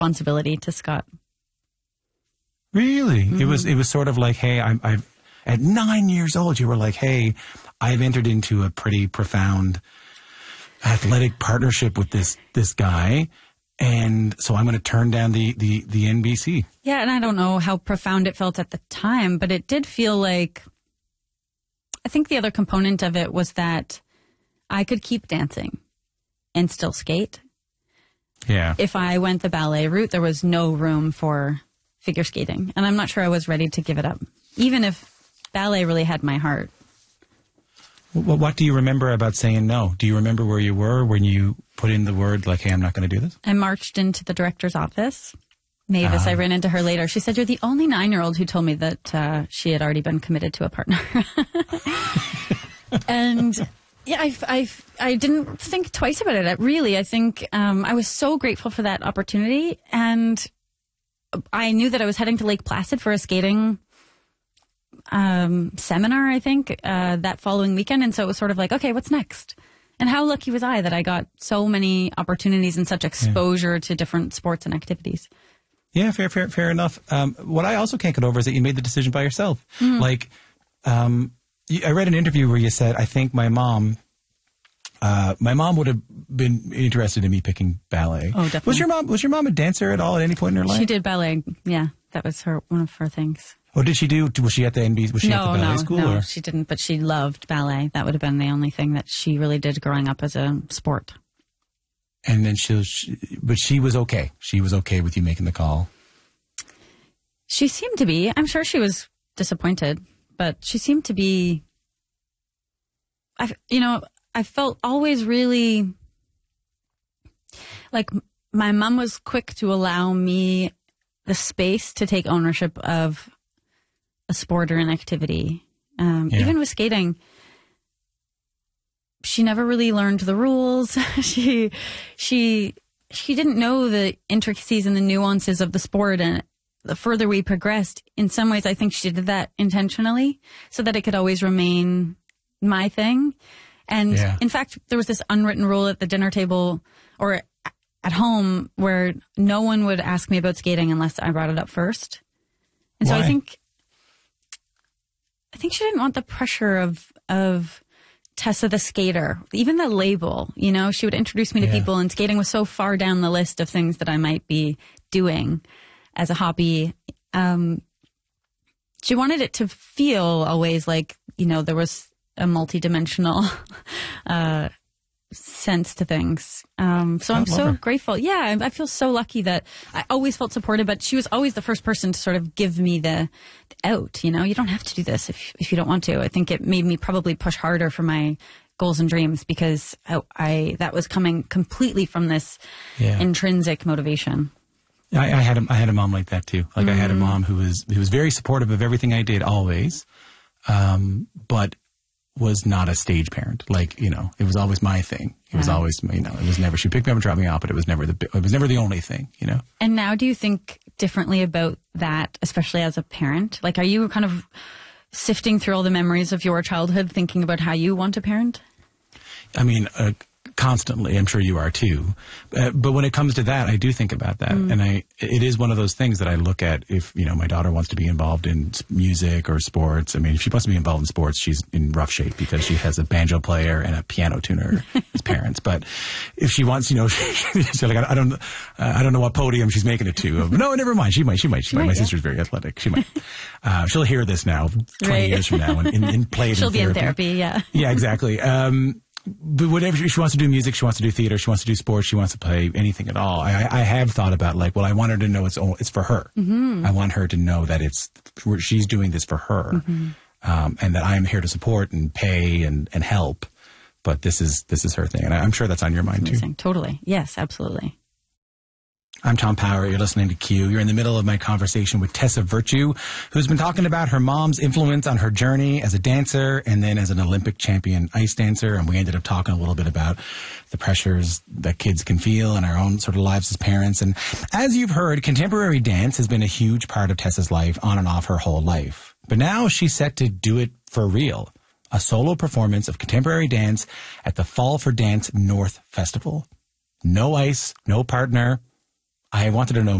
responsibility to Scott. Really? Mm-hmm. It was sort of like, hey, I've at 9 years old, you were like, hey, I've entered into a pretty profound athletic partnership with this guy, and so I'm going to turn down the NBC. Yeah, and I don't know how profound it felt at the time, but it did feel like, I think the other component of it was that I could keep dancing and still skate. Yeah. If I went the ballet route, there was no room for figure skating, and I'm not sure I was ready to give it up, even if ballet really had my heart. Well, what do you remember about saying no? Do you remember where you were when you put in the word like, hey, I'm not going to do this? I marched into the director's office. Mavis, I ran into her later. She said, you're the only 9-year-old who told me that she had already been committed to a partner. And yeah, I didn't think twice about it. Really, I think I was so grateful for that opportunity. And I knew that I was heading to Lake Placid for a skating seminar, I think, that following weekend. And so it was sort of like, okay, what's next? And how lucky was I that I got so many opportunities and such exposure to different sports and activities. Yeah, fair enough. What I also can't get over is that you made the decision by yourself. Like, I read an interview where you said, I think my mom would have been interested in me picking ballet. Oh, definitely. Was your mom a dancer at all at any point in her life? She did ballet. Yeah, that was one of her things. Oh, did she do? Was she at the NBC? Was she at the ballet school? No, she didn't. But she loved ballet. That would have been the only thing that she really did growing up as a sport. And then but she was okay. She was okay with you making the call. She seemed to be. I'm sure she was disappointed, but she seemed to be. I felt always really like my mom was quick to allow me the space to take ownership of a sport or an activity. Even with skating, she never really learned the rules. She didn't know the intricacies and the nuances of the sport. And the further we progressed, in some ways, I think she did that intentionally so that it could always remain my thing. And in fact, there was this unwritten rule at the dinner table or at home where no one would ask me about skating unless I brought it up first. And so I think she didn't want the pressure of Tessa the skater, even the label. She would introduce me to people, and skating was so far down the list of things that I might be doing as a hobby. She wanted it to feel always like, there was a multidimensional sense to things. So I'm so grateful. Yeah, I feel so lucky that I always felt supported, but she was always the first person to sort of give me the out. You don't have to do this if you don't want to. I think it made me probably push harder for my goals and dreams because that was coming completely from this intrinsic motivation. I had a mom like that too. Like I had a mom who was very supportive of everything I did always, but was not a stage parent. Like, it was always my thing. It was always, it was never, she picked me up and dropped me off, but it was never the only thing, And now do you think differently about that, especially as a parent? Like, are you kind of sifting through all the memories of your childhood, thinking about how you want to parent? I mean, constantly. I'm sure you are too. But when it comes to that, I do think about that. And it is one of those things that I look at if, my daughter wants to be involved in music or sports. I mean, if she wants to be involved in sports, she's in rough shape because she has a banjo player and a piano tuner as parents. But if she wants, she's like, I don't know what podium she's making it to. No, never mind. She might. My sister's very athletic. She might. She'll hear this now, 20 years from now and play it She'll in be therapy. in therapy, yeah. Yeah, exactly. But whatever she wants to do, music, she wants to do theater, she wants to do sports, she wants to play anything at all. I have thought about like, well, I want her to know it's for her. I want her to know that she's doing this for her, and that I'm here to support and pay and help. But this is her thing, and I'm sure that's on your mind too. Totally, yes, absolutely. I'm Tom Power. You're listening to Q. You're in the middle of my conversation with Tessa Virtue, who's been talking about her mom's influence on her journey as a dancer and then as an Olympic champion ice dancer. And we ended up talking a little bit about the pressures that kids can feel in our own sort of lives as parents. And as you've heard, contemporary dance has been a huge part of Tessa's life on and off her whole life. But now she's set to do it for real. A solo performance of contemporary dance at the Fall for Dance North Festival. No ice, no partner. I wanted to know